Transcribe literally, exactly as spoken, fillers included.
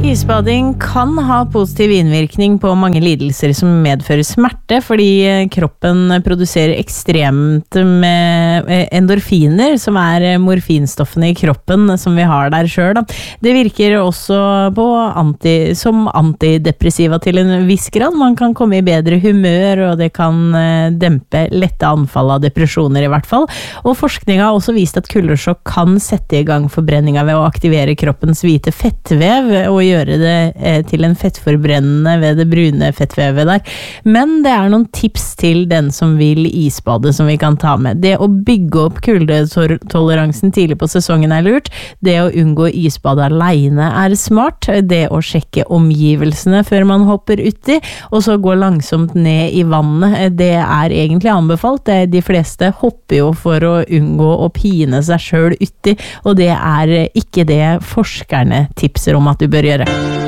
Isbading kan ha positiv innvirkning på mange lidelser som medfører smerte, fordi kroppen produserer ekstremt med endorfiner, som er morfinstoffene i kroppen som vi har der selv. Det virker også på anti, som antidepressiva til en viss grad. Man kan komme i bedre humør, og det kan dempe lette anfall av depresjoner i hvert fall. Og forskning har også vist at kuldesjokk kan sette i gang forbrenninga ved å aktivere kroppens hvite fettvev og gjøre det eh, til en fettforbrennende ved det brune fettvevet der. Men det er noen tips til den som vil isbade som vi kan ta med. Det å bygge opp kuldetoleransen tidlig på sesongen er lurt. Det å unngå isbade alene er smart. Det å sjekke omgivelsene før man hopper uti, og så gå langsomt ned i vannet. Det er egentlig anbefalt. De fleste hopper jo for å unngå å pine seg selv uti, og det er ikke det forskerne tipser om at du bør gjøre.